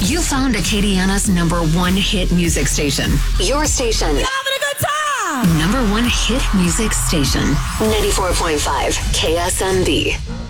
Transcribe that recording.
You found Acadiana's #1 hit music station. Your station. You're having a good time. #1 hit music station. 94.5 KSMB.